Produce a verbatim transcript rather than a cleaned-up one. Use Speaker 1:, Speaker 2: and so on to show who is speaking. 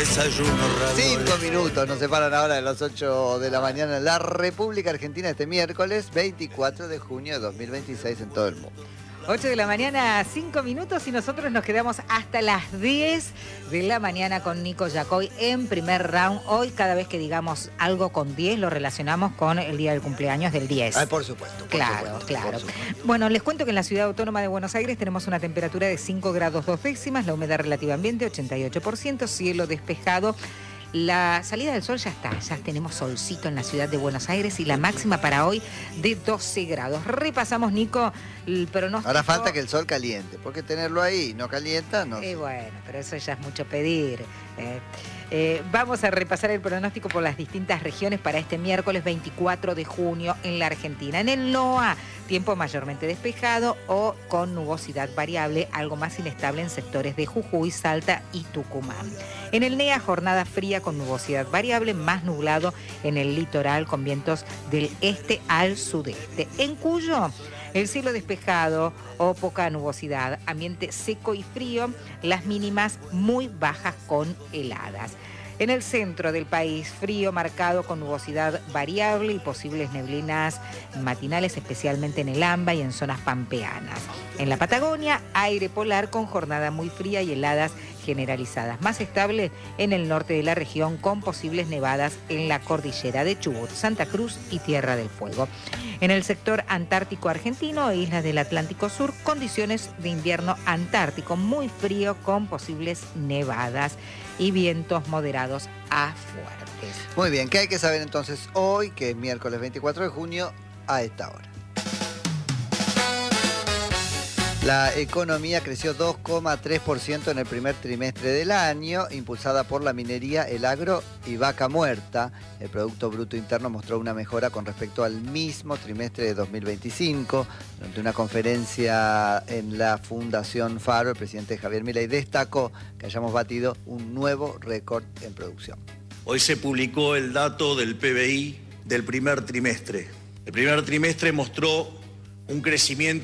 Speaker 1: desayuno raro.
Speaker 2: Cinco minutos nos separan ahora de las ocho de la mañana en la República Argentina este miércoles veinticuatro de junio de dos mil veintiséis en todo el mundo.
Speaker 3: ocho de la mañana, cinco minutos y nosotros nos quedamos hasta las diez de la mañana con Nico Yacoy en primer round. Hoy cada vez que digamos algo con diez lo relacionamos con el día del cumpleaños del diez.
Speaker 2: Ay, por supuesto. Por
Speaker 3: claro,
Speaker 2: supuesto,
Speaker 3: claro.
Speaker 2: por supuesto.
Speaker 3: Bueno, les cuento que en la Ciudad Autónoma de Buenos Aires tenemos una temperatura de cinco grados dos décimas, la humedad relativa ambiente ochenta y ocho por ciento, cielo despejado. La salida del sol ya está, ya tenemos solcito en la ciudad de Buenos Aires y la máxima para hoy de doce grados. Repasamos, Nico, el pronóstico.
Speaker 2: Ahora falta que el sol caliente, porque tenerlo ahí no calienta, no.
Speaker 3: Eh, bueno, pero eso ya es mucho pedir. Eh, eh, vamos a repasar el pronóstico por las distintas regiones para este miércoles veinticuatro de junio en la Argentina. En el NOA, tiempo mayormente despejado o con nubosidad variable, algo más inestable en sectores de Jujuy, Salta y Tucumán. En el NEA, jornada fría con nubosidad variable, más nublado en el litoral con vientos del este al sudeste. En Cuyo, el cielo despejado o poca nubosidad, ambiente seco y frío, las mínimas muy bajas con heladas. En el centro del país, frío marcado con nubosidad variable y posibles neblinas matinales, especialmente en el AMBA y en zonas pampeanas. En la Patagonia, aire polar con jornada muy fría y heladas generalizadas. Más estable en el norte de la región con posibles nevadas en la cordillera de Chubut, Santa Cruz y Tierra del Fuego. En el sector antártico argentino e islas del Atlántico Sur, condiciones de invierno antártico muy frío con posibles nevadas y vientos moderados a fuertes.
Speaker 2: Muy bien, ¿qué hay que saber entonces hoy, que es miércoles veinticuatro de junio, a esta hora? La economía creció dos coma tres por ciento en el primer trimestre del año, impulsada por la minería, el agro y vaca muerta. El Producto Bruto Interno mostró una mejora con respecto al mismo trimestre de dos mil veinticinco. Durante una conferencia en la Fundación Faro, el presidente Javier Milei destacó que hayamos batido un nuevo récord en producción.
Speaker 1: Hoy se publicó el dato del P B I del primer trimestre. El primer trimestre mostró un crecimiento